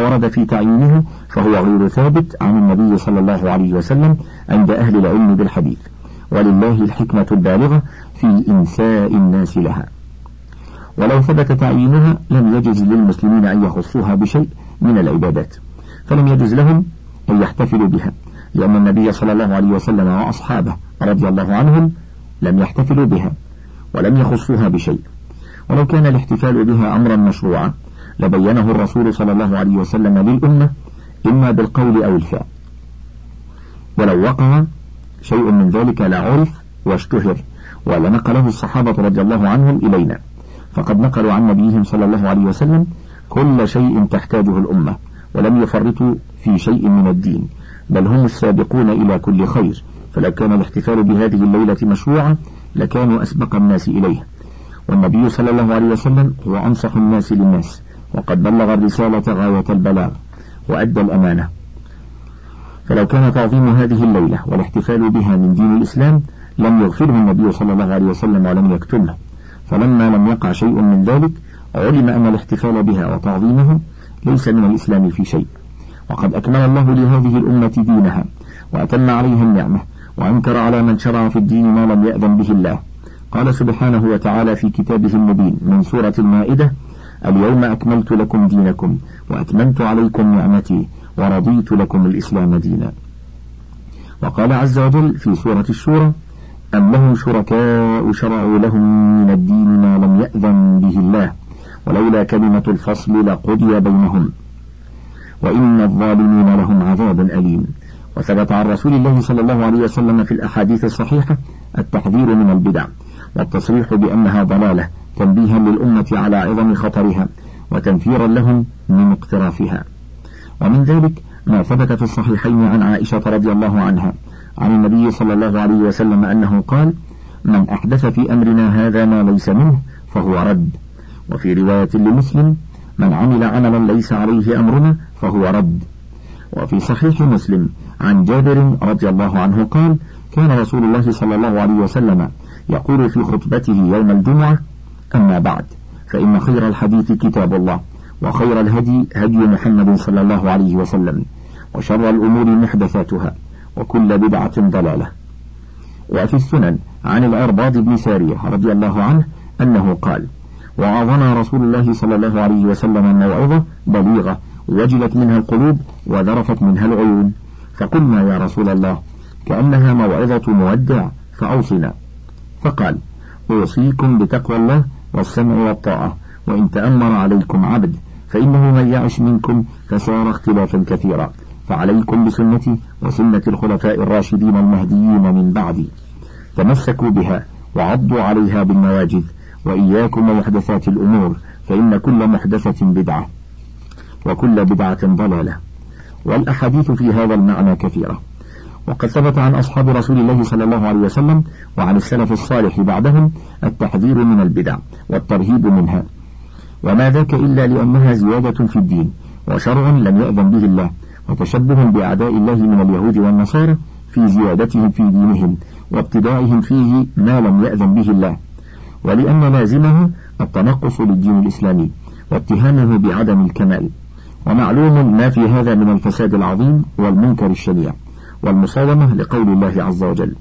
ورد في تعيينها فهو غير ثابت عن النبي صلى الله عليه وسلم عند أهل العلم بالحديث، ولله الحكمة البالغة في إنساء الناس لها. ولو ثبت تعيينها لم يجز للمسلمين أن يخصوها بشيء من العبادات، فلم يجز لهم أن يحتفلوا بها، لأن النبي صلى الله عليه وسلم وأصحابه رضي الله عنهم لم يحتفلوا بها ولم يخصوها بشيء. ولو كان الاحتفال بها أمرا مشروعا لبينه الرسول صلى الله عليه وسلم للأمة إما بالقول أو الفعل، ولو وقع شيء من ذلك لعرف واشتهر ولنقله الصحابة رضي الله عنهم إلينا، فقد نقلوا عن نبيهم صلى الله عليه وسلم كل شيء تحتاجه الأمة ولم يفرطوا في شيء من الدين، بل هم السابقون إلى كل خير. فلو كان الاحتفال بهذه الليلة مشروعا لكانوا أسبق الناس إليه، والنبي صلى الله عليه وسلم هو أنصح الناس للناس، وقد بلغ الرسالة غاية البلاغ وأدى الأمانة. فلو كان تعظيم هذه الليلة والاحتفال بها من دين الإسلام لم يغفره النبي صلى الله عليه وسلم ولم يكتمه، فلما لم يقع شيء من ذلك علم أن الاحتفال بها وتعظيمه ليس من الإسلام في شيء، وقد أكمل الله لهذه الأمة دينها وأتم عليها النعمة، وأنكر على من شرع في الدين ما لم يأذن به الله. قال سبحانه وتعالى في كتابه المبين من سورة المائدة: اليوم أكملت لكم دينكم وأتممت عليكم نعمتي ورضيت لكم الإسلام دينا. وقال عز وجل في سورة الشورى: أم لهم شركاء شرعوا لهم من الدين ما لم يأذن به الله ولولا كلمة الفصل لقضي بينهم وإن الظالمين لهم عذاب أليم. وثبت عن رسول الله صلى الله عليه وسلم في الأحاديث الصحيحة التحذير من البدع والتصريح بأنها ضلالة، تنبيها للأمة على عظم خطرها وتنفيرا لهم من اقترافها. ومن ذلك ما ثبت في الصحيحين عن عائشة رضي الله عنها عن النبي صلى الله عليه وسلم أنه قال: من أحدث في أمرنا هذا ما ليس منه فهو رد. وفي رواية لمسلم: من عمل عملا ليس عليه أمرنا فهو رد. وفي صحيح مسلم عن جابر رضي الله عنه قال: كان رسول الله صلى الله عليه وسلم يقول في خطبته يوم الجمعة: أما بعد، فإن خير الحديث كتاب الله، وخير الهدي هدي محمد صلى الله عليه وسلم، وشر الأمور محدثاتها، وكل بدعة ضلالة. وفي السنن عن العرباض بن سارية رضي الله عنه أنه قال: وعظنا رسول الله صلى الله عليه وسلم موعظة بليغة وجلت منها القلوب وذرفت منها العيون، فقلنا يا رسول الله كأنها موعظة مودع فأوصنا، فقال: أوصيكم بتقوى الله والسمع والطاعة، وإن تأمر عليكم عبد فإنه من يعش منكم فسار اختلافا كثيرا، فعليكم بسنتي وسنة الخلفاء الراشدين المهديين من بعدي، تمسكوا بها وعضوا عليها بالنواجذ، وإياكم ومحدثات الأمور، فإن كل محدثة بدعة وكل بدعة ضلالة. والأحاديث في هذا المعنى كثيرة، وقد ثبت عن أصحاب رسول الله صلى الله عليه وسلم وعن السلف الصالح بعدهم التحذير من البدع والترهيب منها، وما ذاك إلا لأنها زيادة في الدين وشرع لم يأذن به الله، وتشبه بأعداء الله من اليهود والنصارى في زيادتهم في دينهم وابتدائهم فيه ما لم يأذن به الله، ولأن لازمه التنقص للدين الإسلامي واتهامه بعدم الكمال. ومعلوم ما في هذا من الفساد العظيم والمنكر الشنيع والمصادمة لقول الله عز وجل: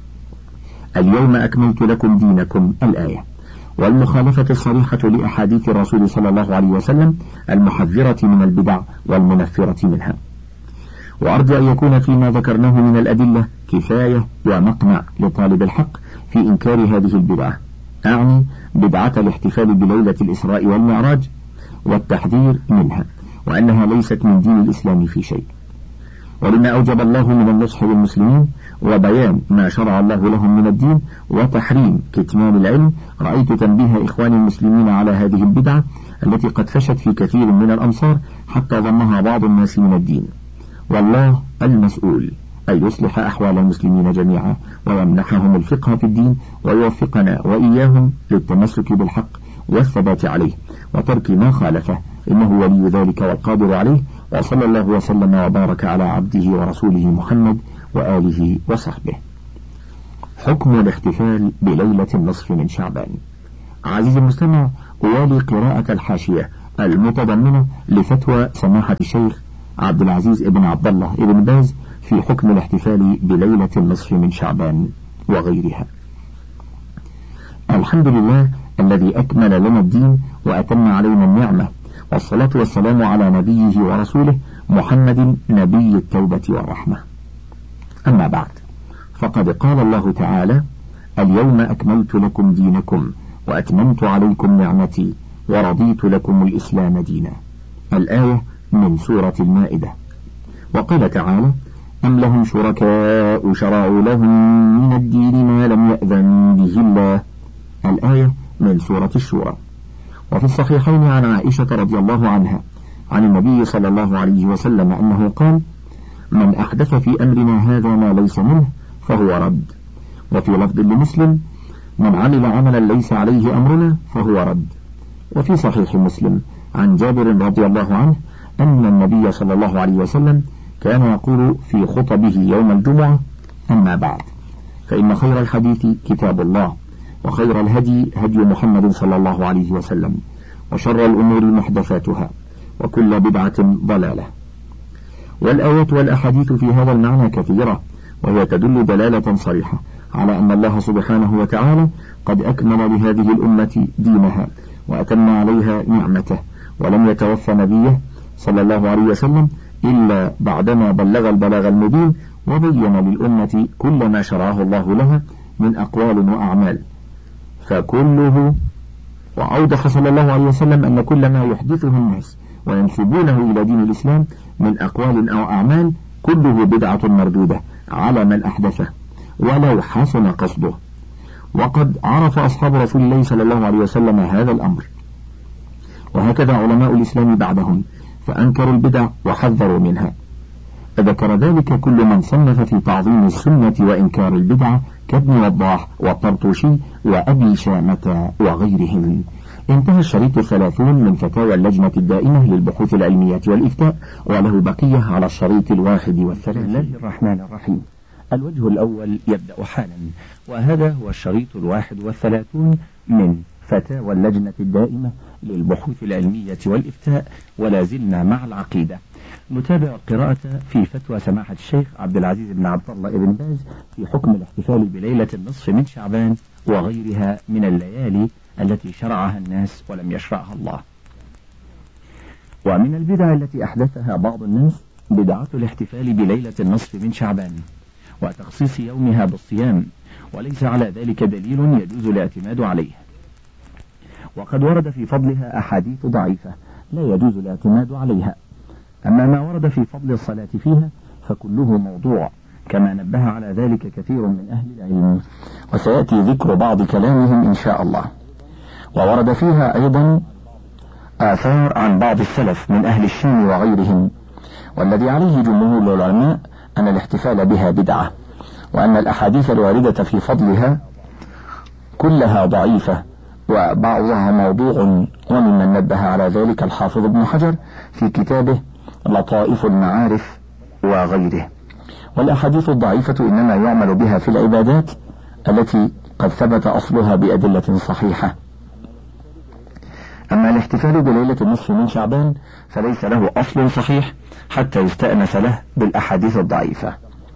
اليوم أكملت لكم دينكم، الآية، والمخالفة الصريحة لأحاديث الرسول صلى الله عليه وسلم المحذرة من البدع والمنفرة منها. وأرجو أن يكون فيما ذكرناه من الأدلة كفاية ومقنع لطالب الحق في إنكار هذه البدعة، أعني بدعة الاحتفال بليلة الإسراء والمعراج، والتحذير منها، وأنها ليست من دين الإسلام في شيء. ولما أوجب الله من النصح للمسلمين وبيان ما شرع الله لهم من الدين وتحريم كتمان العلم، رأيت تنبيه إخوان المسلمين على هذه البدعة التي قد فشت في كثير من الأمصار حتى ظنها بعض الناس من الدين. والله المسؤول أن يصلح أحوال المسلمين جميعا ويمنحهم الفقه في الدين، ويوفقنا وإياهم للتمسك بالحق والثبات عليه وترك ما خالفه، إنه ولي ذلك والقادر عليه. وصلى الله وسلم وبارك على عبده ورسوله محمد وآله وصحبه. حكم الاحتفال بليلة النصف من شعبان. عزيزي المستمع، أوالي قراءة الحاشية المتضمنة لفتوى سماحة الشيخ عبد العزيز ابن عبد الله ابن باز في حكم الاحتفال بليلة النصف من شعبان وغيرها. الحمد لله الذي أكمل لنا الدين وأتم علينا النعمة، والصلاة والسلام على نبيه ورسوله محمد نبي التوبة والرحمة. أما بعد، فقد قال الله تعالى: اليوم أكملت لكم دينكم وأتممت عليكم نعمتي ورضيت لكم الإسلام دينا. الآية من سورة المائدة. وقال تعالى: أم لهم شركاء شرعوا لهم من الدين ما لم يأذن به الله. الآية من سورة الشورى. وفي الصحيحين عن عائشة رضي الله عنها عن النبي صلى الله عليه وسلم أنه قال: من أحدث في أمرنا هذا ما ليس منه فهو رد. وفي لفظ لمسلم: من عمل عملا ليس عليه أمرنا فهو رد. وفي صحيح مسلم عن جابر رضي الله عنه أن النبي صلى الله عليه وسلم كان يقول في خطبه يوم الجمعة: أما بعد، فإن خير الحديث كتاب الله، وخير الهدي هدي محمد صلى الله عليه وسلم، وشر الأمور محدثاتها، وكل بدعة ضلالة. والآيات والأحاديث في هذا المعنى كثيرة، وهي تدل دلالة صريحة على أن الله سبحانه وتعالى قد أكمل لهذه الأمة دينها وأتم عليها نعمته، ولم يتوفى نبيه صلى الله عليه وسلم إلا بعدما بلغ البلاغ المبين وبين للأمة كل ما شرعه الله لها من أقوال وأعمال. فكله، وأوضح صلى الله عليه وسلم أن كل ما يحدثه الناس وينسبونه إلى دين الإسلام من أقوال أو أعمال كله بدعة مردودة على من أحدثه ولو حسن قصده. وقد عرف أصحاب رسول الله صلى الله عليه وسلم هذا الأمر، وهكذا علماء الإسلام بعدهم، فأنكروا البدع وحذروا منها. ذكر ذلك كل من صنف في تعظيم السنة وإنكار البدعة كابن وضاح والطرطوشي وأبي شامة وغيرهم. انتهى الشريط 30 من فتاوى اللجنة الدائمة للبحوث العلمية والإفتاء، وله بقية على الشريط 31. بسم الله الرحمن الرحيم. الوجه الأول يبدأ حالا، وهذا هو الشريط 31 من فتاوى اللجنة الدائمة للبحوث العلمية والإفتاء، ولا زلنا مع العقيدة. نتابع القراءة في فتوى سماحة الشيخ عبد العزيز بن عبد الله بن باز في حكم الاحتفال بليلة النصف من شعبان وغيرها من الليالي التي شرعها الناس ولم يشرعها الله. ومن البدع التي أحدثها بعض الناس بدعة الاحتفال بليلة النصف من شعبان وتخصيص يومها بالصيام، وليس على ذلك دليل يجوز الاعتماد عليه. وقد ورد في فضلها أحاديث ضعيفة لا يجوز الاعتماد عليها. أما ما ورد في فضل الصلاة فيها فكله موضوع، كما نبه على ذلك كثير من أهل العلم، وسيأتي ذكر بعض كلامهم إن شاء الله. وورد فيها أيضا آثار عن بعض السلف من أهل الشام وغيرهم، والذي عليه جمهور العلماء أن الاحتفال بها بدعة، وأن الأحاديث الواردة في فضلها كلها ضعيفة وبعضها موضوع. وممن نبه على ذلك الحافظ ابن حجر في كتابه لطائف المعارف وغيره. والأحاديث الضعيفة إنما يعمل بها في العبادات التي قد ثبت أصلها بأدلة صحيحة. أما الاحتفال بليلة النصف من شعبان فليس له أصل صحيح حتى يستأنس له بالأحاديث الضعيفة.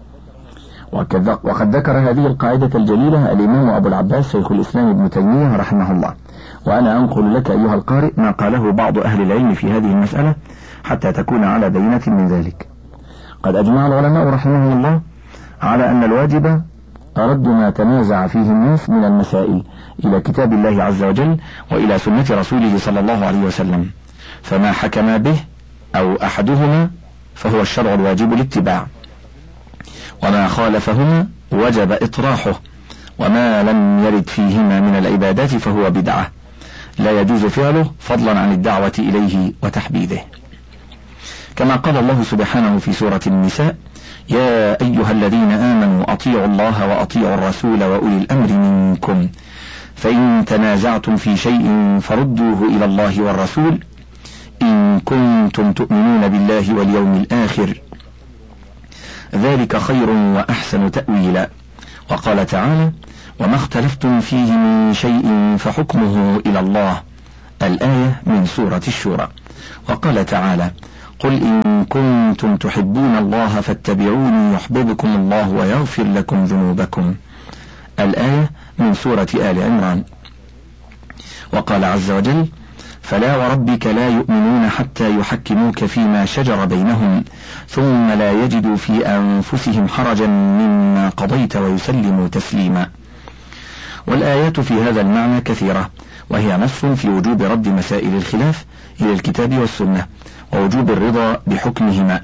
وقد ذكر هذه القاعدة الجليلة الإمام أبو العباس شيخ الإسلام ابن تيمية رحمه الله. وأنا أنقل لك أيها القارئ ما قاله بعض أهل العلم في هذه المسألة حتى تكون على بينة من ذلك. قد أجمع العلماء رحمهم الله على أن الواجب رد ما تنازع فيه الناس من المسائل إلى كتاب الله عز وجل وإلى سنة رسوله صلى الله عليه وسلم، فما حكم به أو أحدهما فهو الشرع الواجب الاتباع، وما خالفهما وجب إطراحه، وما لم يرد فيهما من العبادات فهو بدعة لا يجوز فعله فضلا عن الدعوة إليه وتحبيذه. كما قال الله سبحانه في سورة النساء: يا أيها الذين آمنوا أطيعوا الله وأطيعوا الرسول وأولي الأمر منكم، فإن تنازعتم في شيء فردوه إلى الله والرسول إن كنتم تؤمنون بالله واليوم الآخر، ذلك خير وأحسن تأويلا. وقال تعالى: وما اختلفتم فيه من شيء فحكمه إلى الله. الآية من سورة الشورى. وقال تعالى: قل إن كنتم تحبون الله فاتبعوني يحببكم الله ويغفر لكم ذنوبكم. الآية من سورة آل عمران. وقال عز وجل: فلا وربك لا يؤمنون حتى يحكموك فيما شجر بينهم ثم لا يجدوا في أنفسهم حرجا مما قضيت ويسلموا تسليما. والآيات في هذا المعنى كثيرة، وهي نص في وجوب رد مسائل الخلاف إلى الكتاب والسنة ووجوب الرضا بحكمهما،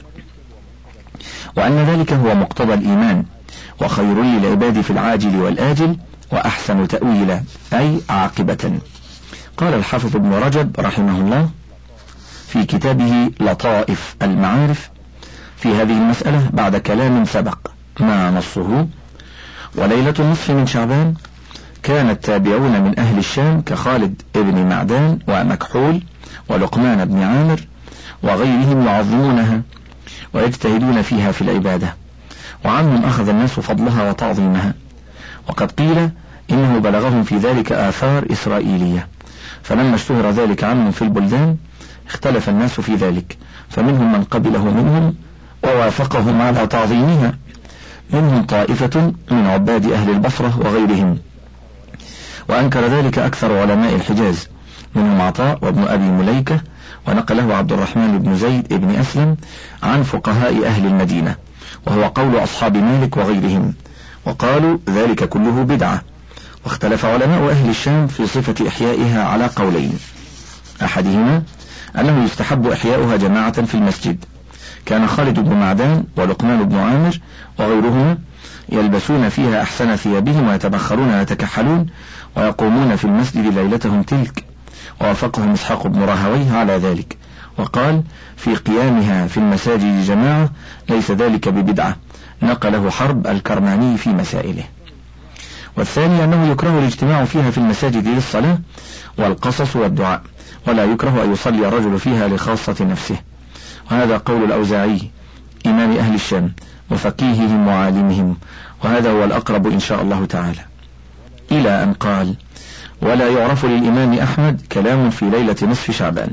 وأن ذلك هو مقتضى الإيمان وخير للعباد في العاجل والآجل وأحسن تأويلا أي عاقبة. قال الحافظ ابن رجب رحمه الله في كتابه لطائف المعارف في هذه المسألة بعد كلام سبق ما نصه: وليلة النصف من شعبان كان التابعون من أهل الشام كخالد ابن معدان ومكحول ولقمان بن عامر وغيرهم يعظمونها ويجتهدون فيها في العبادة، وعنهم أخذ الناس فضلها وتعظيمها. وقد قيل إنه بلغهم في ذلك آثار إسرائيلية، فلما اشتهر ذلك عنهم في البلدان اختلف الناس في ذلك، فمنهم من قبله منهم ووافقهم على تعظيمها، منهم طائفة من عباد أهل البصرة وغيرهم، وأنكر ذلك أكثر علماء الحجاز، منهم عطاء وابن أبي مليكة، ونقله عبد الرحمن بن زيد بن أسلم عن فقهاء أهل المدينة، وهو قول أصحاب مالك وغيرهم، وقالوا ذلك كله بدعة. واختلف علماء أهل الشام في صفة إحيائها على قولين: أحدهما أنه يستحب إحياؤها جماعة في المسجد، كان خالد بن معدان ولقمان بن عامر وغيرهما يلبسون فيها أحسن ثيابهم ويتبخرون ويتكحلون ويقومون في المسجد ليلتهم تلك، ووافقهم إسحاق بن راهويه على ذلك، وقال في قيامها في المساجد جماعة ليس ذلك ببدعة، نقله حرب الكرماني في مسائله. والثاني أنه يكره الاجتماع فيها في المساجد للصلاة والقصص والدعاء، ولا يكره أن يصلي الرجل فيها لخاصة نفسه، وهذا قول الأوزاعي إمام أهل الشام وفقيههم وعالمهم، وهذا هو الأقرب إن شاء الله تعالى، إلى أن قال: ولا يعرف للإمام أحمد كلام في ليلة نصف شعبان.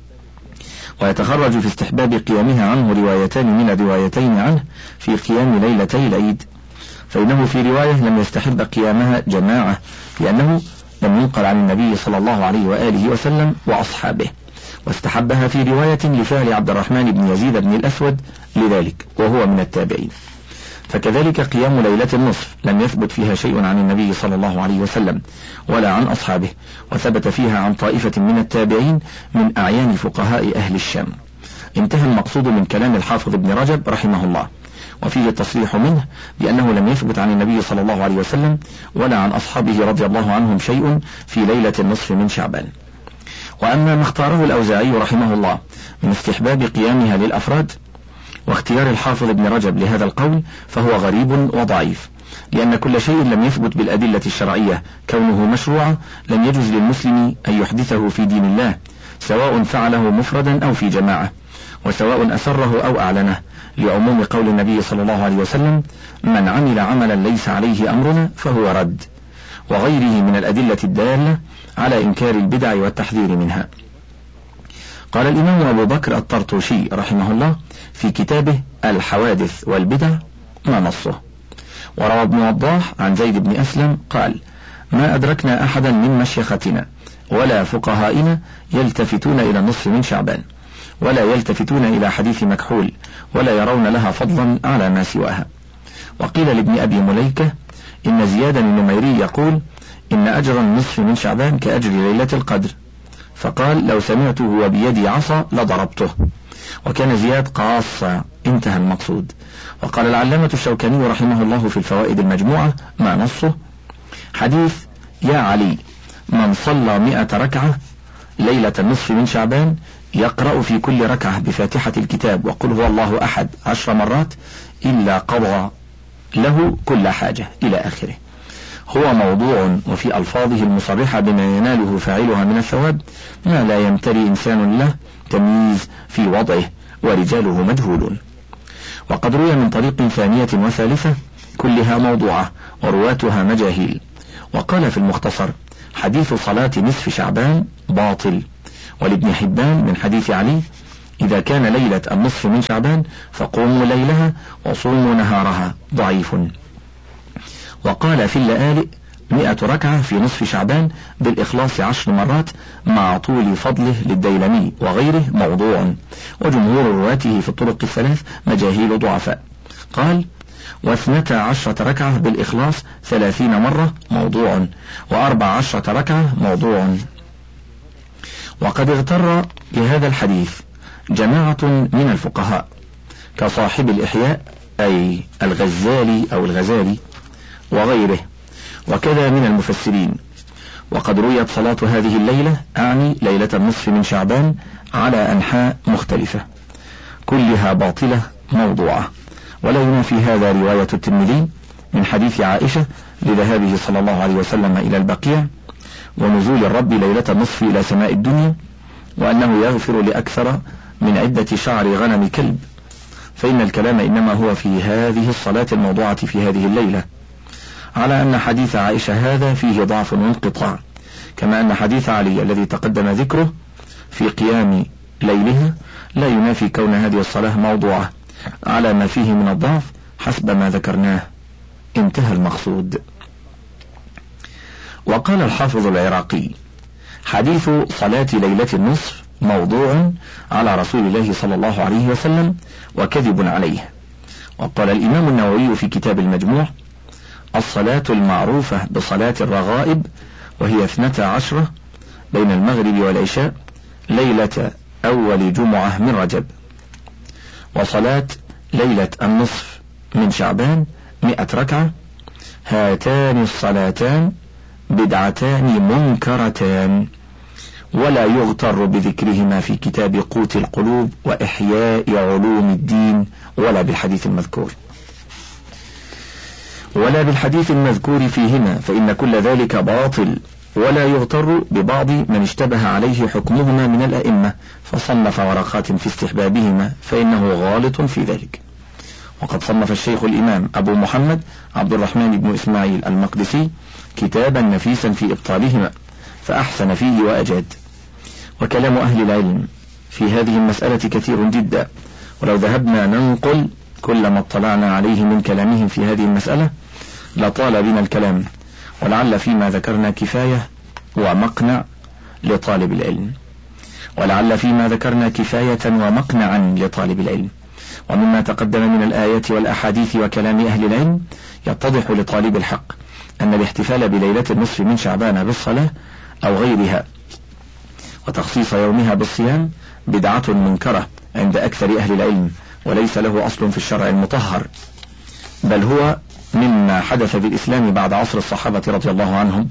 ويتخرج في استحباب قيامها عنه روايتان من الروايتين عنه في قيام ليلتي العيد، فإنه في رواية لم يستحب قيامها جماعة، لأنه لم ينقل عن النبي صلى الله عليه وآله وسلم وأصحابه، واستحبها في رواية لفعل عبد الرحمن بن يزيد بن الأسود لذلك وهو من التابعين. فكذلك قيام ليلة النصف لم يثبت فيها شيء عن النبي صلى الله عليه وسلم ولا عن أصحابه، وثبت فيها عن طائفة من التابعين من أعيان فقهاء أهل الشام. انتهى المقصود من كلام الحافظ ابن رجب رحمه الله، وفيه التصريح منه بأنه لم يثبت عن النبي صلى الله عليه وسلم ولا عن أصحابه رضي الله عنهم شيء في ليلة النصف من شعبان. وأما ما اختاره الأوزاعي رحمه الله من استحباب قيامها للأفراد واختيار الحافظ ابن رجب لهذا القول فهو غريب وضعيف، لأن كل شيء لم يثبت بالأدلة الشرعية كونه مشروعا لم يجوز للمسلم أن يحدثه في دين الله، سواء فعله مفردا أو في جماعة، وسواء أسره أو أعلنه، لعموم قول النبي صلى الله عليه وسلم: من عمل عملا ليس عليه أمرنا فهو رد، وغيره من الأدلة الدالة على إنكار البدع والتحذير منها. قال الإمام أبو بكر الطرطوشي رحمه الله في كتابه الحوادث والبدع ما نصه. وروى ابن وضاح عن زيد بن أسلم قال: ما أدركنا أحدا من مشيختنا ولا فقهائنا يلتفتون إلى النصف من شعبان، ولا يلتفتون إلى حديث مكحول، ولا يرون لها فضلا على ما سواها. وقيل لابن أبي مليكة إن زياد النميري يقول: إن أجر النصف من شعبان كأجر ليلة القدر، فقال: لو سمعته وبيدي عصا لضربته. وكان زياد قاصا. انتهى المقصود. وقال العلامة الشوكاني رحمه الله في الفوائد المجموعة ما نصه: حديث يا علي من صلى 100 ركعة ليلة النصف من شعبان يقرأ في كل ركعة بفاتحة الكتاب وقل هو الله أحد 10 مرات إلا قضى له كل حاجة إلى آخره، هو موضوع، وفي ألفاظه المصرحة بما يناله فاعلها من الثواب ما لا يمتري إنسان له تمييز في وضعه، ورجاله مجهولون. وقد روي من طريق ثانية وثالثة كلها موضوعة ورواتها مجاهيل. وقال في المختصر: حديث صلاة نصف شعبان باطل، ولابن حبان من حديث علي: إذا كان ليلة النصف من شعبان فقوموا ليلها وصوموا نهارها، ضعيف. وقال في اللآلئ: 100 ركعة في نصف شعبان بالإخلاص 10 مرات مع طول فضله للديلمي وغيره، موضوع. وجمهور رواته في الطرق الثلاث مجاهيل ضعفاء. قال: 12 ركعة بالإخلاص 30 مرة، موضوع. 14 ركعة، موضوع. وقد اغتر بهذا الحديث جماعة من الفقهاء كصاحب الإحياء أي الغزالي أو الغزالي وغيره، وكذا من المفسرين. وقد رويت صلاة هذه الليلة، أعني ليلة النصف من شعبان، على أنحاء مختلفة كلها باطلة موضوعة. ولا ينافي هذا رواية الترمذي من حديث عائشة لذهابه صلى الله عليه وسلم إلى البقيع ونزول الرب ليلة النصف إلى سماء الدنيا، وأنه يغفر لأكثر من عدة شعر غنم كلب، فإن الكلام إنما هو في هذه الصلاة الموضوعة في هذه الليلة، على أن حديث عائشة هذا فيه ضعف وانقطاع، كما أن حديث علي الذي تقدم ذكره في قيام ليلها لا ينافي كون هذه الصلاة موضوعة على ما فيه من الضعف حسب ما ذكرناه. انتهى المقصود. وقال الحافظ العراقي: حديث صلاة ليلة النصف موضوع على رسول الله صلى الله عليه وسلم وكذب عليه. وقال الإمام النووي في كتاب المجموع: الصلاة المعروفة بصلاة الرغائب وهي 12 بين المغرب والعشاء ليلة أول جمعة من رجب، وصلاة ليلة النصف من شعبان 100 ركعة. هاتان الصلاتان بدعتان منكرتان، ولا يغتر بذكرهما في كتاب قوت القلوب وإحياء علوم الدين ولا بالحديث المذكور فيهما، فإن كل ذلك باطل. ولا يغتر ببعض من اشتبه عليه حكمهما من الأئمة فصنف ورقات في استحبابهما، فإنه غالط في ذلك. وقد صنف الشيخ الإمام أبو محمد عبد الرحمن بن إسماعيل المقدسي كتابا نفيسا في إبطالهما فأحسن فيه وأجاد. وكلام أهل العلم في هذه المسألة كثير جدا، ولو ذهبنا ننقل كل ما اطلعنا عليه من كلامهم في هذه المسألة لطال بنا الكلام، ولعل فيما ذكرنا كفاية ومقنع لطالب العلم. ومما تقدم من الآيات والأحاديث وكلام أهل العلم يتضح لطالب الحق أن الاحتفال بليلة النصف من شعبان بالصلاة أو غيرها وتخصيص يومها بالصيام بدعة منكرة عند أكثر أهل العلم، وليس له أصل في الشرع المطهر، بل هو مما حدث بالإسلام بعد عصر الصحابة رضي الله عنهم.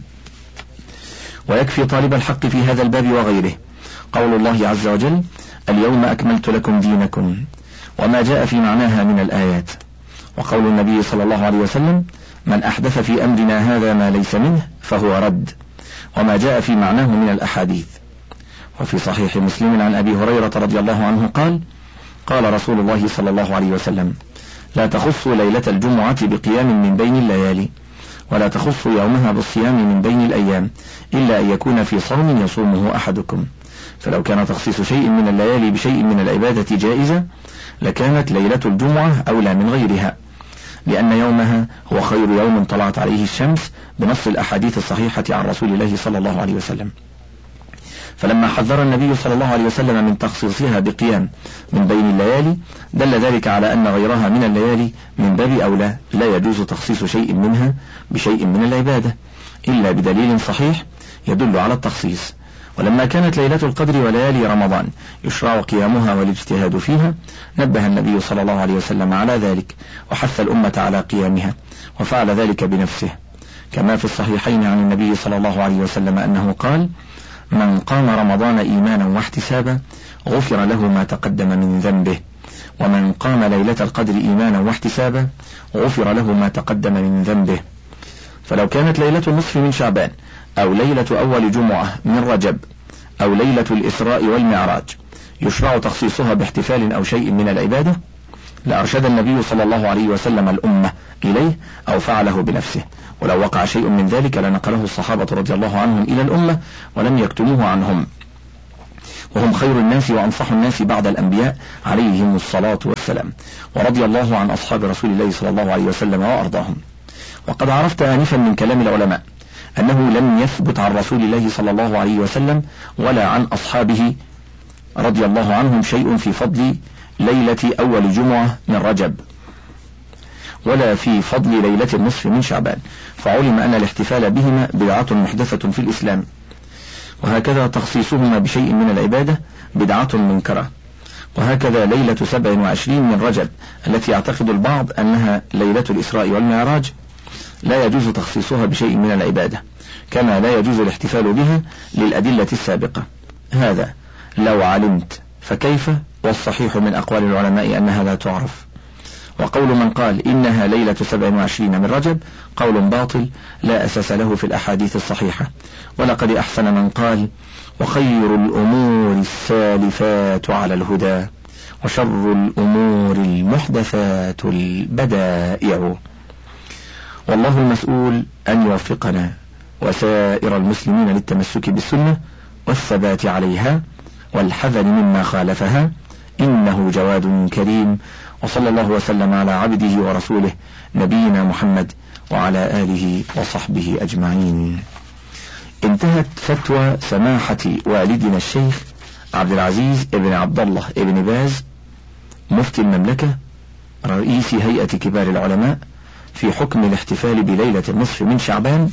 ويكفي طالب الحق في هذا الباب وغيره قول الله عز وجل: اليوم أكملت لكم دينكم، وما جاء في معناها من الآيات، وقول النبي صلى الله عليه وسلم: من أحدث في أمرنا هذا ما ليس منه فهو رد، وما جاء في معناه من الأحاديث. وفي صحيح مسلم عن أبي هريرة رضي الله عنه قال: قال رسول الله صلى الله عليه وسلم: لا تخصوا ليلة الجمعة بقيام من بين الليالي، ولا تخصوا يومها بالصيام من بين الأيام، إلا أن يكون في صوم يصومه أحدكم. فلو كان تخصيص شيء من الليالي بشيء من العبادة جائزة لكانت ليلة الجمعة أولى من غيرها، لأن يومها هو خير يوم طلعت عليه الشمس بنص الأحاديث الصحيحة عن رسول الله صلى الله عليه وسلم. فلما حذر النبي صلى الله عليه وسلم من تخصيصها بقيام من بين الليالي دل ذلك على أن غيرها من الليالي من باب أولى لا يجوز تخصيص شيء منها بشيء من العبادة إلا بدليل صحيح يدل على التخصيص. ولما كانت ليلة القدر وليالي رمضان يشرع قيامها والاجتهاد فيها نبه النبي صلى الله عليه وسلم على ذلك وحث الأمة على قيامها، وفعل ذلك بنفسه، كما في الصحيحين عن النبي صلى الله عليه وسلم أنه قال: من قام رمضان إيمانا واحتسابا غفر له ما تقدم من ذنبه، ومن قام ليلة القدر إيمانا واحتسابا غفر له ما تقدم من ذنبه. فلو كانت ليلة النصف من شعبان أو ليلة أول جمعة من رجب أو ليلة الإسراء والمعراج يشرع تخصيصها باحتفال أو شيء من العبادة لأرشد النبي صلى الله عليه وسلم الأمة إليه أو فعله بنفسه، ولو وقع شيء من ذلك لنقله الصحابة رضي الله عنهم إلى الأمة ولم يكتموه عنهم. وهم خير الناس وأنصح الناس بعد الأنبياء عليهم الصلاة والسلام. ورضي الله عن أصحاب رسول الله صلى الله عليه وسلم وأرضاهم. وقد عرفت آنفا من كلام العلماء أنه لم يثبت عن رسول الله صلى الله عليه وسلم ولا عن أصحابه رضي الله عنهم شيء في فضل ليلة أول جمعة من رجب ولا في فضل ليلة النصف من شعبان، فعلم أن الاحتفال بهما بدعة محدثة في الإسلام، وهكذا تخصيصهما بشيء من العبادة بدعة منكرة. وهكذا ليلة 27 من رجب التي يعتقد البعض أنها ليلة الإسراء والمعراج لا يجوز تخصيصها بشيء من العبادة، كما لا يجوز الاحتفال بها للأدلة السابقة. هذا لو علمت فكيف، والصحيح من أقوال العلماء أنها لا تعرف. وقول من قال إنها ليلة 27 من رجب قول باطل لا أساس له في الأحاديث الصحيحة. ولقد أحسن من قال وخير الأمور السالفات على الهدى وشر الأمور المحدثات البدائع. والله المسؤول أن يوفقنا وسائر المسلمين للتمسك بالسنة والثبات عليها والحذر مما خالفها، إنه جواد كريم. وصلى الله وسلم على عبده ورسوله نبينا محمد وعلى آله وصحبه أجمعين. انتهت فتوى سماحة والدنا الشيخ عبد العزيز ابن عبد الله ابن باز مفتي المملكة رئيس هيئة كبار العلماء في حكم الاحتفال بليلة النصف من شعبان،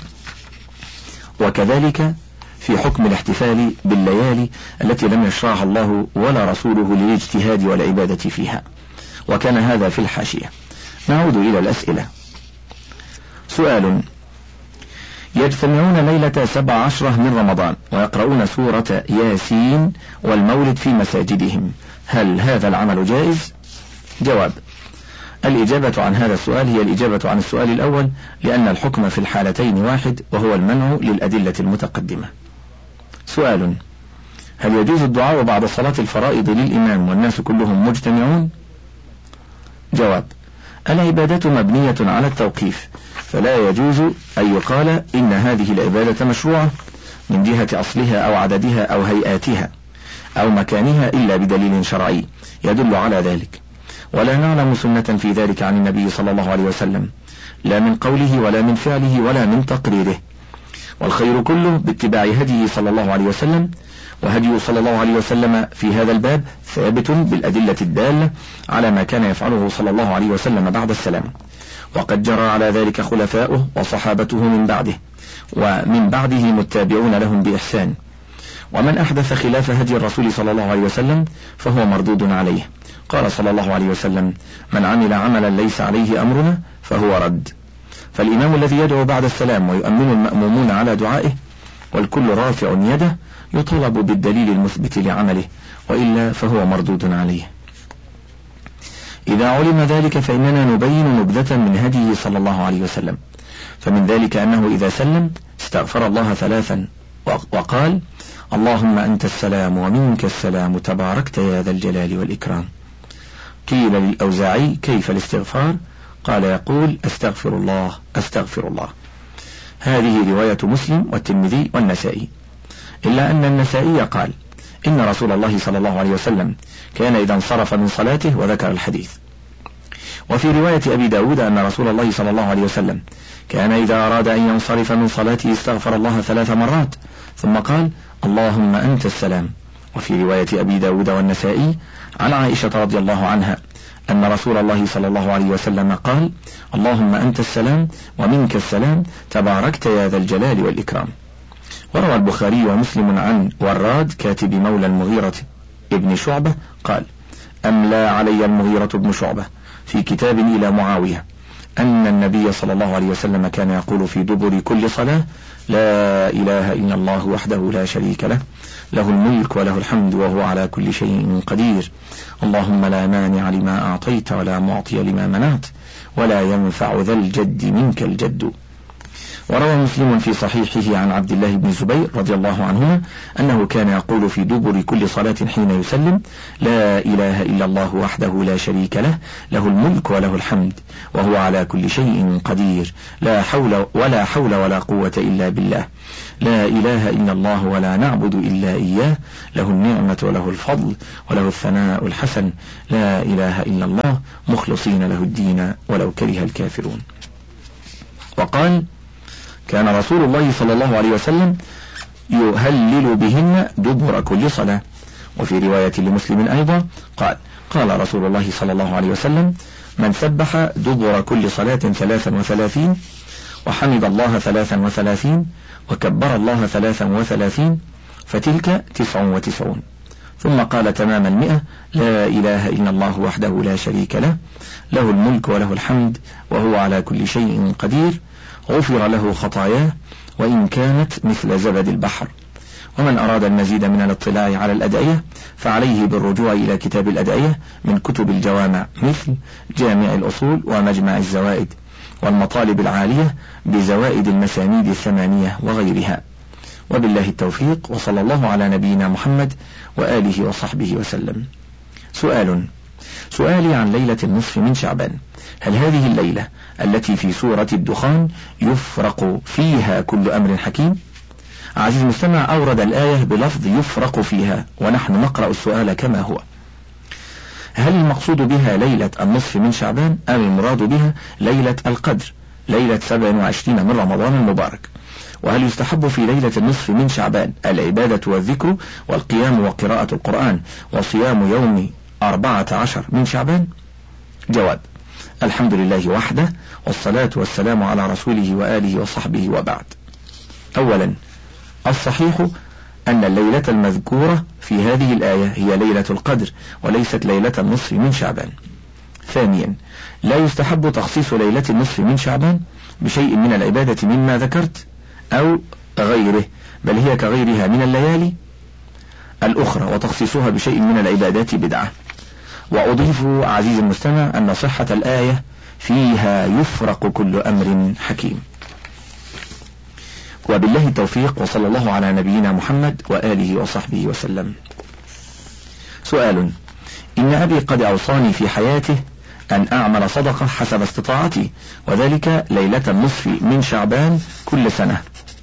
وكذلك في حكم الاحتفال بالليالي التي لم يشرعها الله ولا رسوله للاجتهاد والعبادة فيها. وكان هذا في الحاشية. نعود إلى الأسئلة. سؤال: يجتمعون ليلة 17 من رمضان ويقرؤون سورة ياسين والمولد في مساجدهم، هل هذا العمل جائز؟ جواب: الإجابة عن هذا السؤال هي الإجابة عن السؤال الأول، لأن الحكم في الحالتين واحد، وهو المنع للأدلة المتقدمة. سؤال: هل يجوز الدعاء بعد صلاة الفرائض للإمام والناس كلهم مجتمعون؟ جواب: العبادة مبنية على التوقيف، فلا يجوز أن يقال إن هذه العبادة مشروعة من جهة أصلها أو عددها أو هيئاتها أو مكانها إلا بدليل شرعي يدل على ذلك، ولا نعلم سنة في ذلك عن النبي صلى الله عليه وسلم، لا من قوله ولا من فعله ولا من تقريره. والخير كله باتباع هديه صلى الله عليه وسلم، وهديه صلى الله عليه وسلم في هذا الباب ثابت بالأدلة الدالة على ما كان يفعله صلى الله عليه وسلم بعد السلام، وقد جرى على ذلك خلفاؤه وصحابته من بعده، ومن بعده متابعون لهم بإحسان. ومن أحدث خلاف هدي الرسول صلى الله عليه وسلم فهو مردود عليه. قال صلى الله عليه وسلم: من عمل عملا ليس عليه أمرنا فهو رد. فالإمام الذي يدعو بعد السلام ويؤمن المأمومون على دعائه والكل رافع يده يطالب بالدليل المثبت لعمله، وإلا فهو مردود عليه. إذا علم ذلك فإننا نبين نبذة من هديه صلى الله عليه وسلم، فمن ذلك أنه إذا سلم استغفر الله 3 وقال: اللهم أنت السلام ومنك السلام تباركت يا ذا الجلال والإكرام. قيل للأوزاعي: كيف الاستغفار؟ قال: يقول: أستغفر الله أستغفر الله. هذه رواية مسلم والترمذي والنسائي، إلا أن النسائي قال: إن رسول الله صلى الله عليه وسلم كان إذا انصرف من صلاته وذكر الحديث. وفي رواية أبي داود أن رسول الله صلى الله عليه وسلم كان إذا أراد أن ينصرف من صلاته استغفر الله 3 مرات ثم قال: اللهم أنت السلام. وفي رواية أبي داود والنسائي عن عائشة رضي الله عنها أن رسول الله صلى الله عليه وسلم قال: اللهم أنت السلام ومنك السلام تباركت يا ذا الجلال والإكرام. وروى البخاري ومسلم عن وراد كاتب مولى المغيرة ابن شعبة قال: أملى علي المغيرة بن شعبة في كتاب إلى معاوية أن النبي صلى الله عليه وسلم كان يقول في دبر كل صلاة: لا إله إلا الله وحده لا شريك له، له الملك وله الحمد وهو على كل شيء قدير، اللهم لا مانع لما أعطيت ولا معطي لما منعت ولا ينفع ذا الجد منك الجد. وروى مسلم في صحيحه عن عبد الله بن الزبير رضي الله عنهما أنه كان يقول في دبر كل صلاة حين يسلم: لا إله إلا الله وحده لا شريك له، له الملك وله الحمد وهو على كل شيء قدير، لا حول ولا قوة إلا بالله، لا إله إلا الله ولا نعبد إلا إياه، له النعمة وله الفضل وله الثناء الحسن، لا إله إلا الله مخلصين له الدين ولو كره الكافرون. وقال: كان رسول الله صلى الله عليه وسلم يهلل بهن دبر كل صلاة. وفي رواية لمسلم أيضا قال رسول الله صلى الله عليه وسلم: من سبح دبر كل صلاة 33 وحمد الله 33 وكبر الله 33 فتلك 99. ثم قال تمام 100: لا إله إلا الله وحده لا شريك له، له الملك وله الحمد وهو على كل شيء قدير، غفر له خطاياه وإن كانت مثل زبد البحر. ومن أراد المزيد من الاطلاع على الأدعية فعليه بالرجوع إلى كتاب الأدعية من كتب الجوامع مثل جامع الأصول ومجمع الزوائد، والمطالب العالية بزوائد المسانيد 8 وغيرها. وبالله التوفيق، وصلى الله على نبينا محمد وآله وصحبه وسلم. سؤالي عن ليلة النصف من شعبان: هل هذه الليلة التي في سورة الدخان يفرق فيها كل أمر حكيم؟ عزيز المستمع، أورد الآية بلفظ يفرق فيها، ونحن نقرأ السؤال كما هو: هل المقصود بها ليلة النصف من شعبان أم المراد بها ليلة القدر، ليلة 27 من رمضان المبارك؟ وهل يستحب في ليلة النصف من شعبان العبادة والذكر والقيام وقراءة القرآن وصيام يوم 14 من شعبان؟ جواب: الحمد لله وحده، والصلاة والسلام على رسوله وآله وصحبه، وبعد. أولا، الصحيح أن الليلة المذكورة في هذه الآية هي ليلة القدر وليست ليلة النصف من شعبان. ثانيا، لا يستحب تخصيص ليلة النصف من شعبان بشيء من العبادة مما ذكرت أو غيره، بل هي كغيرها من الليالي الأخرى، وتخصيصها بشيء من العبادات بدعة. وأضيف عزيزي المستمع أن صحة الآية فيها يفرق كل أمر حكيم. وبالله التوفيق، وصلى الله على نبينا محمد وآله وصحبه وسلم. سؤال: إن أبي قد أوصاني في حياته أن أعمل صدقة حسب استطاعتي، وذلك ليلة النصف من شعبان كل سنة،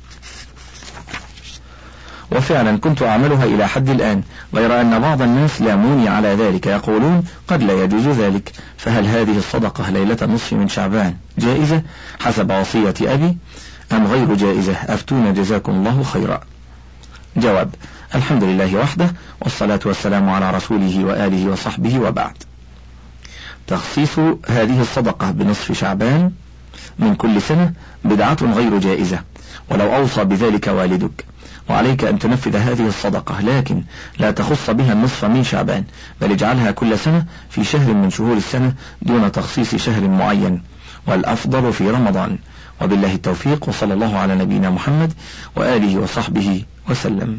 وفعلا كنت أعملها إلى حد الآن، غير أن بعض الناس لاموني على ذلك، يقولون قد لا يجوز ذلك، فهل هذه الصدقة ليلة النصف من شعبان جائزة حسب وصية أبي أم غير جائزة؟ أفتونا جزاكم الله خيرا. جواب: الحمد لله وحده، والصلاة والسلام على رسوله وآله وصحبه، وبعد. تخصيص هذه الصدقة بنصف شعبان من كل سنة بدعة غير جائزة، ولو أوصى بذلك والدك، وعليك أن تنفذ هذه الصدقة، لكن لا تخص بها النصف من شعبان، بل اجعلها كل سنة في شهر من شهور السنة دون تخصيص شهر معين، والأفضل في رمضان. وبالله التوفيق، وصلى الله على نبينا محمد وآله وصحبه وسلم.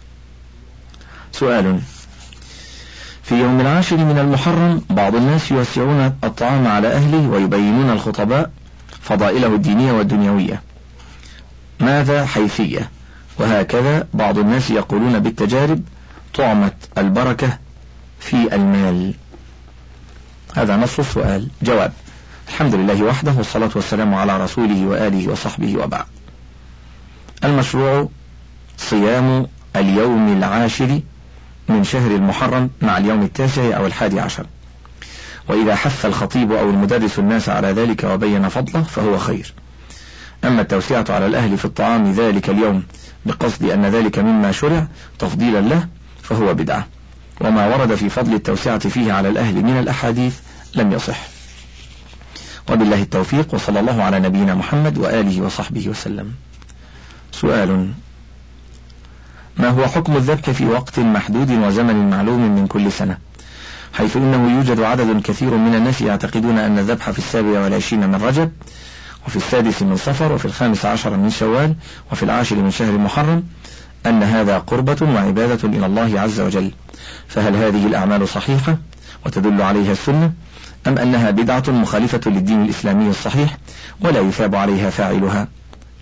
سؤال: في يوم 10 من المحرم بعض الناس يوسعون الطعام على أهله ويبينون الخطباء فضائله الدينية والدنيوية، ماذا حيثية؟ وهكذا بعض الناس يقولون بالتجارب طعمة البركة في المال. هذا نص السؤال. جواب: الحمد لله وحده، والصلاة والسلام على رسوله وآله وصحبه، وبعد. المشروع صيام اليوم 10 من شهر المحرم مع اليوم 9 أو 11، وإذا حث الخطيب أو المدرس الناس على ذلك وبين فضله فهو خير. أما التوسعة على الأهل في الطعام ذلك اليوم بقصد أن ذلك مما شرع تفضيلا له فهو بدعة، وما ورد في فضل التوسعة فيه على الأهل من الأحاديث لم يصح. وبالله التوفيق، وصلى الله على نبينا محمد وآله وصحبه وسلم. سؤال: ما هو حكم الذبح في وقت محدود وزمن معلوم من كل سنة، حيث إنه يوجد عدد كثير من الناس يعتقدون أن الذبح في 27 من رجب، وفي 6 من صفر، وفي 15 من شوال، وفي 10 من شهر محرم، أن هذا قربة وعبادة إلى الله عز وجل، فهل هذه الأعمال صحيحة وتدل عليها السنة، أم أنها بدعة مخالفة للدين الإسلامي الصحيح ولا يثاب عليها فاعلها؟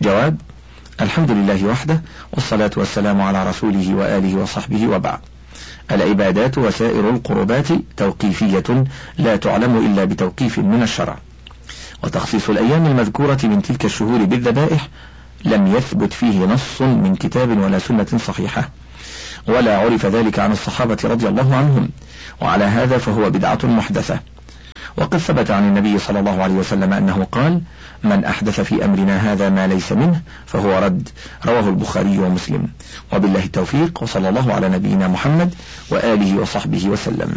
جواب: الحمد لله وحده، والصلاة والسلام على رسوله وآله وصحبه، وبعد. العبادات وسائر القربات توقيفية لا تعلم إلا بتوقيف من الشرع، وتخصيص الأيام المذكورة من تلك الشهور بالذبائح لم يثبت فيه نص من كتاب ولا سنة صحيحة، ولا عرف ذلك عن الصحابة رضي الله عنهم، وعلى هذا فهو بدعة محدثة. وقد ثبت عن النبي صلى الله عليه وسلم أنه قال: من أحدث في أمرنا هذا ما ليس منه فهو رد. رواه البخاري ومسلم. وبالله التوفيق، وصلى الله على نبينا محمد وآله وصحبه وسلم.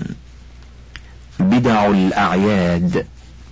بدع الأعياد.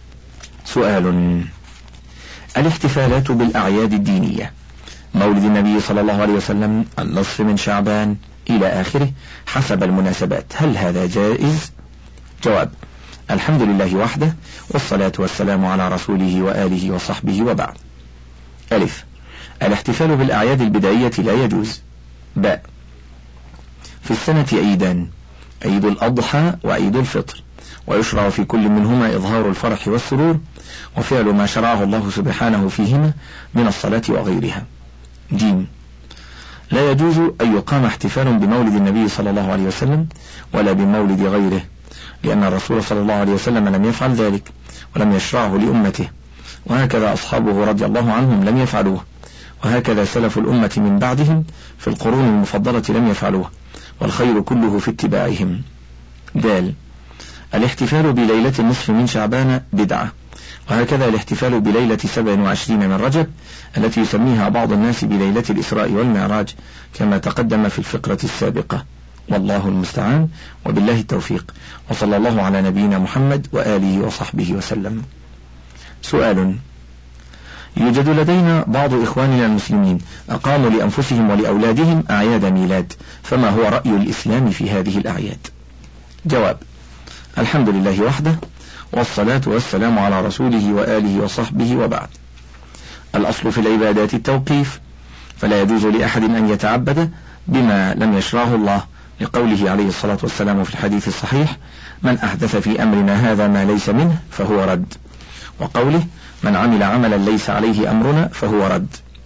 سؤال: الاحتفالات بالأعياد الدينية، مولد النبي صلى الله عليه وسلم، النصف من شعبان إلى آخره، حسب المناسبات، هل هذا جائز؟ جواب: الحمد لله وحده، والصلاة والسلام على رسوله وآله وصحبه، وبعد. ألف: الاحتفال بالأعياد البدعية لا يجوز. باء: في السنة عيدان، عيد الأضحى وعيد الفطر، ويشرع في كل منهما إظهار الفرح والسرور وفعل ما شرعه الله سبحانه فيهما من الصلاة وغيرها. جيم: لا يجوز أن يقام احتفال بمولد النبي صلى الله عليه وسلم ولا بمولد غيره، لأن الرسول صلى الله عليه وسلم لم يفعل ذلك ولم يشرعه لأمته، وهكذا أصحابه رضي الله عنهم لم يفعلوه، وهكذا سلف الأمة من بعدهم في القرون المفضلة لم يفعلوه، والخير كله في اتباعهم. دال: الاحتفال بليلة النصف من شعبان بدعة، وهكذا الاحتفال بليلة 27 من رجب التي يسميها بعض الناس بليلة الإسراء والمعراج، كما تقدم في الفقرة السابقة. والله المستعان، وبالله التوفيق، وصلى الله على نبينا محمد وآله وصحبه وسلم. سؤال: يوجد لدينا بعض إخواننا المسلمين أقاموا لأنفسهم ولأولادهم أعياد ميلاد، فما هو رأي الإسلام في هذه الأعياد؟ جواب: الحمد لله وحده، والصلاة والسلام على رسوله وآله وصحبه، وبعد. الأصل في العبادات التوقيف، فلا يجوز لأحد أن يتعبد بما لم يشرعه الله، لقوله عليه الصلاة والسلام في الحديث الصحيح: من أحدث في أمرنا هذا ما ليس منه فهو رد، وقوله: من عمل عملا ليس عليه أمرنا فهو رد.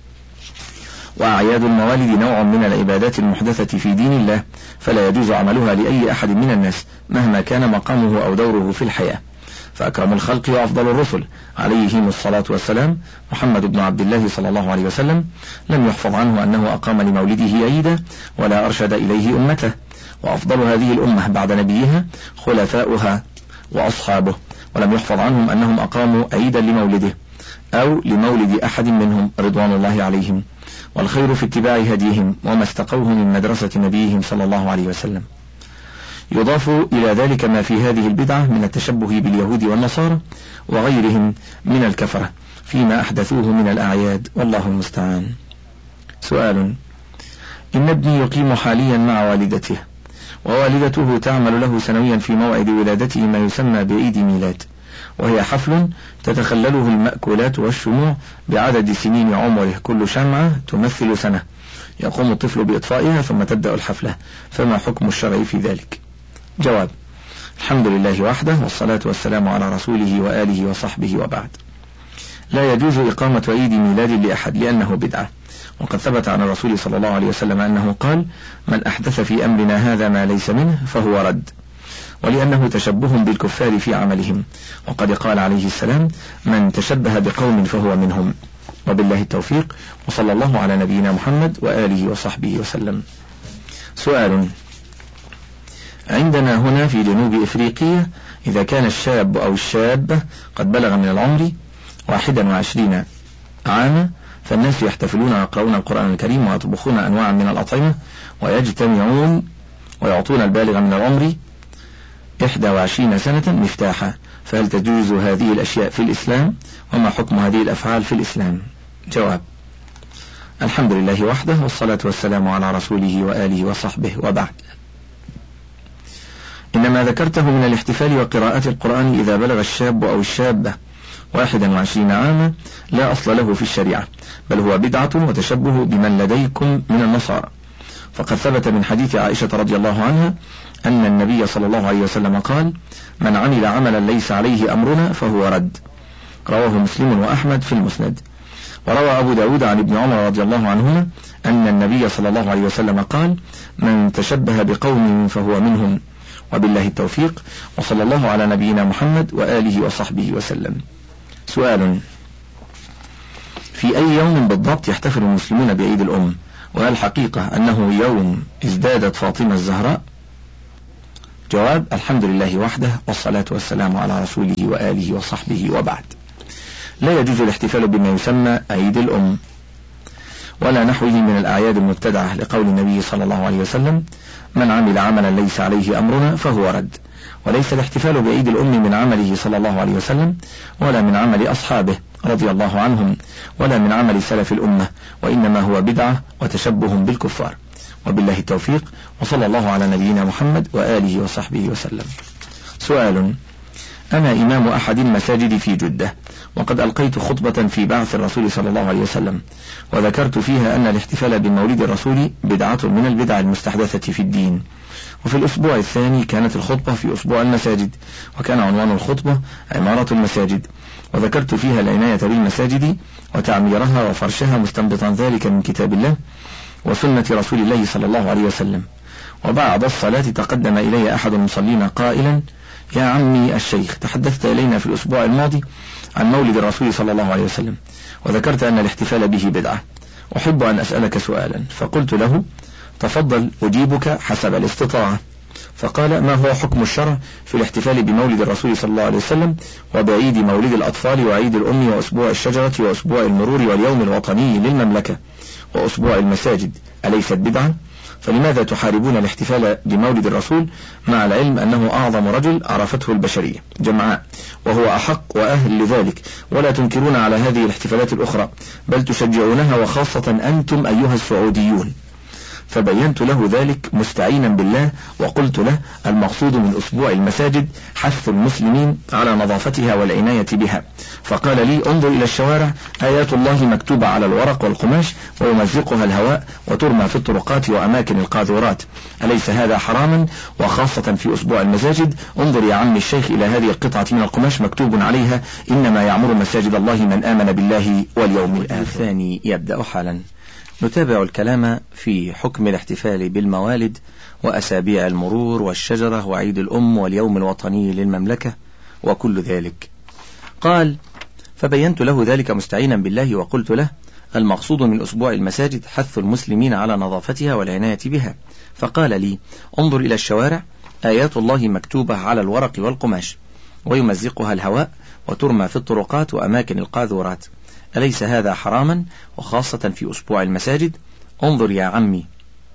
وأعياد الموالد نوع من العبادات المحدثة في دين الله، فلا يجوز عملها لأي أحد من الناس مهما كان مقامه أو دوره في الحياة، فأكرم الخلق وأفضل الرسل عليهم الصلاة والسلام محمد بن عبد الله صلى الله عليه وسلم لم يحفظ عنه أنه أقام لمولده عيدا ولا أرشد إليه أمته، وأفضل هذه الأمة بعد نبيها خلفاؤها وأصحابه، ولم يحفظ عنهم أنهم أقاموا عيدا لمولده أو لمولد أحد منهم رضوان الله عليهم، والخير في اتباع هديهم وما استقوه من مدرسة نبيهم صلى الله عليه وسلم. يضاف إلى ذلك ما في هذه البدعة من التشبه باليهود والنصارى وغيرهم من الكفرة فيما أحدثوه من الأعياد، والله المستعان. سؤال: إن ابني يقيم حاليا مع والدته، ووالدته تعمل له سنويا في موعد ولادته ما يسمى بعيد ميلاد، وهي حفل تتخلله المأكولات والشموع بعدد سنين عمره، كل شمعة تمثل سنة، يقوم الطفل بإطفائها ثم تبدأ الحفلة، فما حكم الشرع في ذلك؟ جواب: الحمد لله وحده، والصلاة والسلام على رسوله وآله وصحبه، وبعد. لا يجوز إقامة عيد ميلاد لأحد لأنه بدعة، وقد ثبت عن الرسول صلى الله عليه وسلم أنه قال: من أحدث في أمرنا هذا ما ليس منه فهو رد، ولأنه تشبه بالكفار في عملهم، وقد قال عليه السلام: من تشبه بقوم فهو منهم. وبالله التوفيق، وصلى الله على نبينا محمد وآله وصحبه وسلم. سؤال: عندنا هنا في جنوب إفريقيا إذا كان الشاب أو الشابة قد بلغ من العمر 21 عاما، فالناس يحتفلون ويقرؤون القرآن الكريم ويطبخون أنواعا من الأطعمة ويجتمعون ويعطون البالغ من العمر 21 سنة مفتاحا، فهل تجوز هذه الأشياء في الإسلام؟ وما حكم هذه الأفعال في الإسلام؟ جواب: الحمد لله وحده، والصلاة والسلام على رسوله وآله وصحبه، وبعد. إنما ذكرته من الاحتفال وقراءة القرآن إذا بلغ الشاب أو الشابة 21 عاما لا أصل له في الشريعة، بل هو بدعة وتشبه بمن لديكم من النصارى، فقد ثبت من حديث عائشة رضي الله عنها أن النبي صلى الله عليه وسلم قال: من عمل عملا ليس عليه أمرنا فهو رد. رواه مسلم وأحمد في المسند. وروى أبو داود عن ابن عمر رضي الله عنهما أن النبي صلى الله عليه وسلم قال: من تشبه بقوم فهو منهم. وبالله التوفيق، وصلى الله على نبينا محمد وآله وصحبه وسلم. سؤال: في أي يوم بالضبط يحتفل المسلمون بعيد الأم؟ وهل حقيقة أنه يوم ازدادت فاطمة الزهراء؟ جواب: الحمد لله وحده، والصلاة والسلام على رسوله وآله وصحبه، وبعد. لا يجوز الاحتفال بما يسمى عيد الأم ولا نحوه من الأعياد المبتدعة، لقول النبي صلى الله عليه وسلم: من عمل عملا ليس عليه أمرنا فهو رد. وليس الاحتفال بعيد الأم من عمله صلى الله عليه وسلم، ولا من عمل أصحابه رضي الله عنهم، ولا من عمل سلف الأمة، وإنما هو بدعة وتشبه بالكفار. وبالله التوفيق، وصلى الله على نبينا محمد وآله وصحبه وسلم. سؤال: أنا إمام أحد المساجد في جدة، وقد ألقيت خطبة في بعث الرسول صلى الله عليه وسلم، وذكرت فيها أن الاحتفال بمولد الرسول بدعة من البدع المستحدثة في الدين. وفي الأسبوع الثاني كانت الخطبة في أسبوع المساجد، وكان عنوان الخطبة عمارة المساجد، وذكرت فيها العناية بالمساجد وتعميرها وفرشها، مستنبطا ذلك من كتاب الله وسنة رسول الله صلى الله عليه وسلم. وبعد الصلاة تقدم إلي أحد المصلين قائلا: يا عمي الشيخ، تحدثت إلينا في الأسبوع الماضي عن مولد الرسول صلى الله عليه وسلم، وذكرت أن الاحتفال به بدعة، أحب أن أسألك سؤالا. فقلت له: تفضل أجيبك حسب الاستطاعة. فقال: ما هو حكم الشرع في الاحتفال بمولد الرسول صلى الله عليه وسلم وبعيد مولد الأطفال وعيد الأم وأسبوع الشجرة وأسبوع المرور واليوم الوطني للمملكة وأسبوع المساجد، أليست بدعة؟ فلماذا تحاربون الاحتفال بمولد الرسول مع العلم أنه أعظم رجل عرفته البشرية جمعاء، وهو أحق وأهل لذلك، ولا تنكرون على هذه الاحتفالات الأخرى، بل تشجعونها، وخاصة أنتم أيها السعوديون؟ فبينت له ذلك مستعينا بالله، وقلت له: المقصود من أسبوع المساجد حث المسلمين على نظافتها والعناية بها. فقال لي: انظر إلى الشوارع، آيات الله مكتوبة على الورق والقماش، ويمزقها الهواء وترمى في الطرقات وأماكن القاذورات، أليس هذا حراما؟ وخاصة في أسبوع المساجد، انظر يا عم الشيخ إلى هذه القطعة من القماش مكتوب عليها: إنما يعمر مساجد الله من آمن بالله واليوم الآخر. الثاني يبدأ حالا. نتابع الكلام في حكم الاحتفال بالموالد وأسابيع المرور والشجرة وعيد الأم واليوم الوطني للمملكة وكل ذلك. قال: فبينت له ذلك مستعينا بالله، وقلت له: المقصود من أسبوع المساجد حث المسلمين على نظافتها والعناية بها. فقال لي: انظر إلى الشوارع، آيات الله مكتوبة على الورق والقماش، ويمزقها الهواء وترمى في الطرقات وأماكن القاذورات، أليس هذا حراما؟ وخاصة في أسبوع المساجد، انظر يا عمي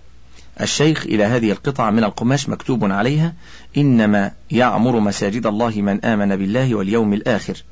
الشيخ إلى هذه القطعة من القماش مكتوب عليها: إنما يعمر مساجد الله من آمن بالله واليوم الآخر،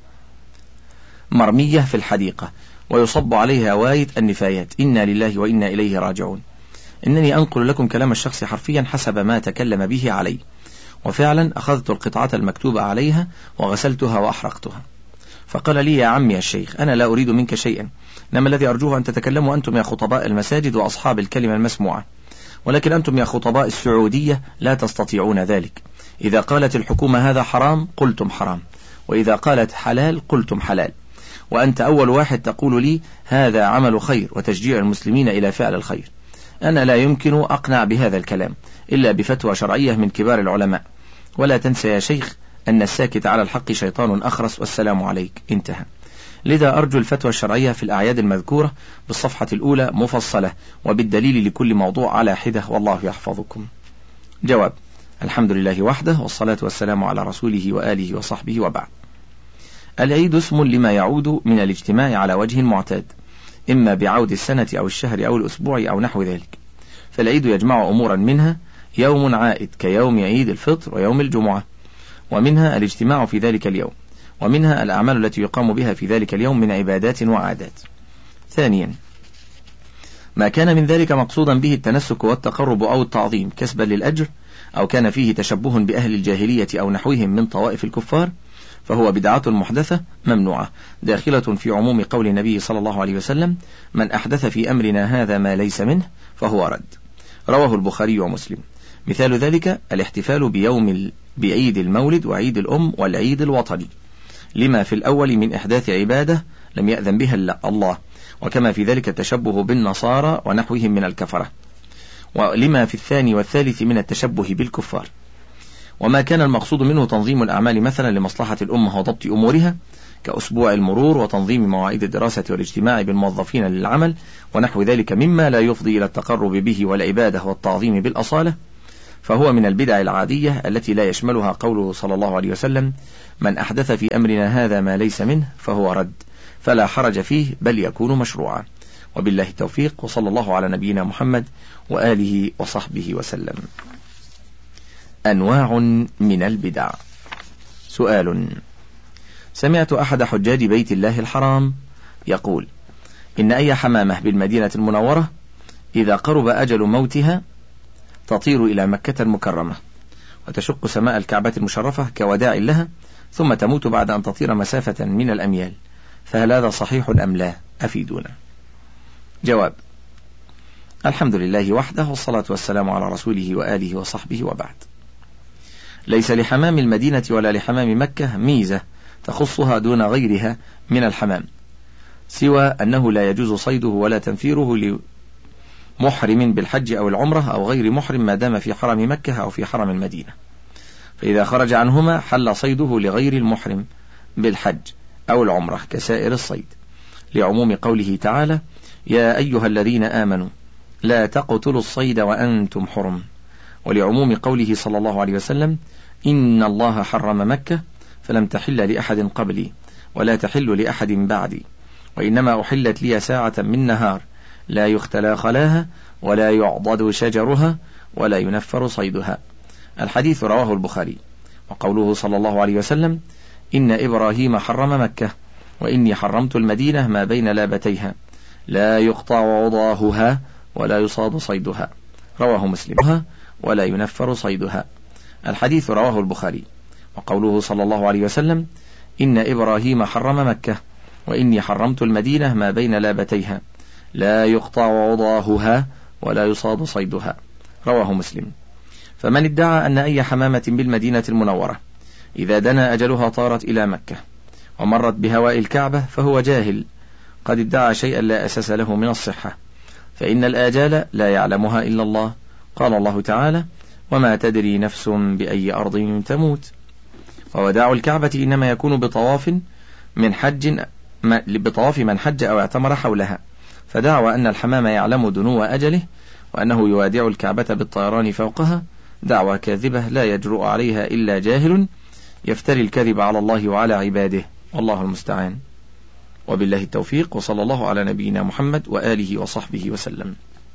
مرمية في الحديقة، ويصب عليها واية النفايات: إنا لله وإنا إليه راجعون. إنني أنقل لكم كلام الشخص حرفيا حسب ما تكلم به علي، وفعلا أخذت القطعة المكتوبة عليها وغسلتها وأحرقتها. فقال لي: يا عمي الشيخ، أنا لا أريد منك شيئا، إنما الذي أرجوه أن تتكلموا أنتم يا خطباء المساجد وأصحاب الكلمة المسموعة، ولكن أنتم يا خطباء السعودية لا تستطيعون ذلك. إذا قالت الحكومة هذا حرام قلتم حرام، وإذا قالت حلال قلتم حلال، وأنت أول واحد تقول لي هذا عمل خير وتشجيع المسلمين إلى فعل الخير. أنا لا يمكن أقنع بهذا الكلام إلا بفتوى شرعية من كبار العلماء. ولا تنسى يا شيخ أن الساكت على الحق شيطان أخرس، والسلام عليك. انتهى. لذا أرجو الفتوى الشرعية في الأعياد المذكورة بالصفحة الأولى مفصلة وبالدليل لكل موضوع على حدة، والله يحفظكم. جواب: الحمد لله وحده، والصلاة والسلام على رسوله وآله وصحبه، وبعد. العيد اسم لما يعود من الاجتماع على وجه معتاد، إما بعود السنة أو الشهر أو الأسبوع أو نحو ذلك. فالعيد يجمع أمورا، منها يوم عائد كيوم عيد الفطر ويوم الجمعة، ومنها الاجتماع في ذلك اليوم، ومنها الأعمال التي يقام بها في ذلك اليوم من عبادات وعادات. ثانيا، ما كان من ذلك مقصودا به التنسك والتقرب أو التعظيم كسبا للأجر، أو كان فيه تشبه بأهل الجاهلية أو نحوهم من طوائف الكفار، فهو بدعة محدثة ممنوعة داخلة في عموم قول النبي صلى الله عليه وسلم: من أحدث في أمرنا هذا ما ليس منه فهو رد. رواه البخاري ومسلم. مثال ذلك الاحتفال بعيد المولد وعيد الأم والعيد الوطني، لما في الأول من إحداث عبادة لم يأذن بها الله، وكما في ذلك التشبه بالنصارى ونحوهم من الكفرة، ولما في الثاني والثالث من التشبه بالكفار. وما كان المقصود منه تنظيم الأعمال مثلا لمصلحة الأمة وضبط أمورها كأسبوع المرور وتنظيم مواعيد الدراسة والاجتماع بالموظفين للعمل ونحو ذلك مما لا يفضي إلى التقرب به والعبادة والتعظيم بالأصالة، فهو من البدع العادية التي لا يشملها قوله صلى الله عليه وسلم: من أحدث في أمرنا هذا ما ليس منه فهو رد، فلا حرج فيه بل يكون مشروعا. وبالله التوفيق، وصلى الله على نبينا محمد وآله وصحبه وسلم. أنواع من البدع. سؤال: سمعت أحد حجاج بيت الله الحرام يقول إن أي حمامة بالمدينة المنورة إذا قرب أجل موتها تطير إلى مكة المكرمة وتشق سماء الكعبة المشرفة كوداع لها، ثم تموت بعد أن تطير مسافة من الأميال، فهل هذا صحيح أم لا؟ أفيدونا. جواب: الحمد لله وحده، والصلاة والسلام على رسوله وآله وصحبه، وبعد. ليس لحمام المدينة ولا لحمام مكة ميزة تخصها دون غيرها من الحمام، سوى أنه لا يجوز صيده ولا تنفيره لمحرم بالحج أو العمرة أو غير محرم ما دام في حرم مكة أو في حرم المدينة، فإذا خرج عنهما حل صيده لغير المحرم بالحج أو العمرة كسائر الصيد، لعموم قوله تعالى: يا أيها الذين آمنوا لا تقتلوا الصيد وأنتم حرم، ولعموم قوله صلى الله عليه وسلم: إن الله حرم مكة فلم تحل لأحد قبلي ولا تحل لأحد بعدي، وإنما أحلت لي ساعة من نهار لا يختلى خلاها ولا يعضد شجرها ولا ينفر صيدها. الحديث رواه البخاري. وقوله صلى الله عليه وسلم: إن إبراهيم حرم مكة وإني حرمت المدينة ما بين لابتيها لا يقطع عضاهها ولا يصاد صيدها، رواه مسلم، ولا ينفر صيدها. الحديث رواه البخاري. وقوله صلى الله عليه وسلم: إن إبراهيم حرم مكة وإني حرمت المدينة ما بين لابتيها لا يقطع عضاهها ولا يصاد صيدها، رواه مسلم. فمن ادعى أن أي حمامة بالمدينة المنورة إذا دنا أجلها طارت إلى مكة ومرت بهواء الكعبة فهو جاهل، قد ادعى شيئا لا أساس له من الصحة، فإن الآجال لا يعلمها إلا الله. قال الله تعالى: وما تدري نفس بأي أرض تموت. ووداع الكعبة إنما يكون بطواف من حج أو اعتمر حولها، فدعوى أن الحمام يعلم دنو أجله وأنه يوادع الكعبة بالطيران فوقها دعوى كاذبة لا يجرؤ عليها إلا جاهل يفتري الكذب على الله وعلى عباده، والله المستعان. وبالله التوفيق، وصلى الله على نبينا محمد وآله وصحبه وسلم.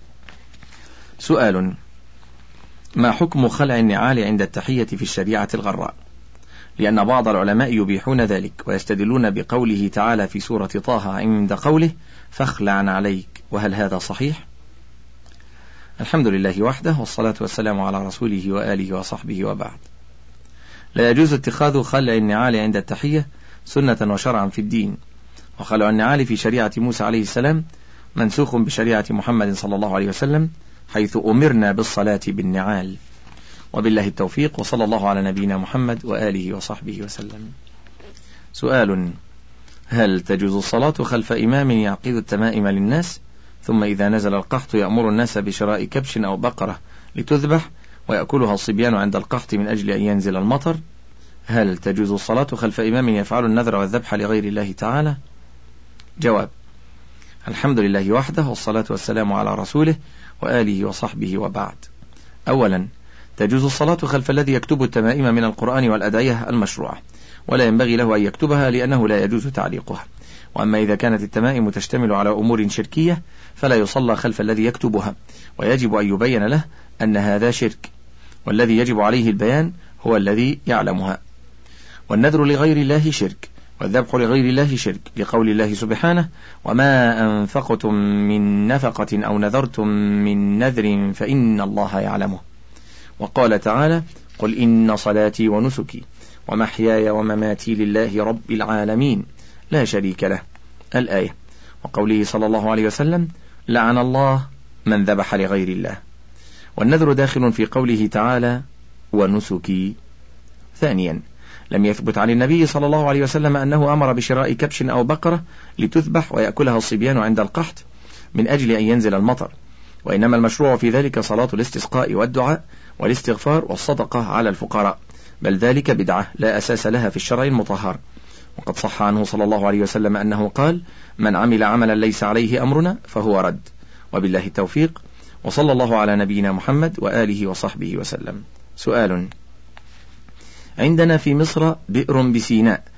سؤال: ما حكم خلع النعال عند التحية في الشريعة الغراء؟ لأن بعض العلماء يبيحون ذلك ويستدلون بقوله تعالى في سورة طه عند قوله: فاخلع عليك، وهل هذا صحيح؟ الحمد لله وحده، والصلاة والسلام على رسوله وآله وصحبه، وبعد. لا يجوز اتخاذ خلع النعال عند التحية سنة وشرعا في الدين، وخلع النعال في شريعة موسى عليه السلام منسوخ بشريعة محمد صلى الله عليه وسلم، حيث أمرنا بالصلاة بالنعال. وبالله التوفيق، وصلى الله على نبينا محمد وآله وصحبه وسلم. سؤال: هل تجوز الصلاة خلف إمام يعقد التمائم للناس ثم إذا نزل القحط يأمر الناس بشراء كبش أو بقرة لتذبح ويأكلها الصبيان عند القحط من أجل أن ينزل المطر؟ هل تجوز الصلاة خلف إمام يفعل النذر والذبح لغير الله تعالى؟ جواب: الحمد لله وحده، والصلاة والسلام على رسوله وآله وصحبه، وبعد. أولا، تجوز الصلاة خلف الذي يكتب التمائم من القرآن والأدعية المشروعة، ولا ينبغي له أن يكتبها لأنه لا يجوز تعليقها. وأما إذا كانت التمائم تشتمل على أمور شركية فلا يصلى خلف الذي يكتبها، ويجب أن يبين له أن هذا شرك، والذي يجب عليه البيان هو الذي يعلمها. والنذر لغير الله شرك، والذبح لغير الله شرك، لقول الله سبحانه: وما أنفقتم من نفقة أو نذرتم من نذر فإن الله يعلمه. وقال تعالى: قل إن صلاتي ونسكي ومحياي ومماتي لله رب العالمين لا شريك له، الآية. وقوله صلى الله عليه وسلم: لعن الله من ذبح لغير الله. والنذر داخل في قوله تعالى: ونسكي. ثانيا، لم يثبت عن النبي صلى الله عليه وسلم أنه أمر بشراء كبش أو بقرة لتذبح ويأكلها الصبيان عند القحط من أجل أن ينزل المطر، وإنما المشروع في ذلك صلاة الاستسقاء والدعاء والاستغفار والصدقة على الفقراء، بل ذلك بدعة لا أساس لها في الشرع المطهر. وقد صح عنه صلى الله عليه وسلم أنه قال: من عمل عملا ليس عليه أمرنا فهو رد. وبالله التوفيق، وصلى الله على نبينا محمد وآله وصحبه وسلم. سؤال: عندنا في مصر بئر بسيناء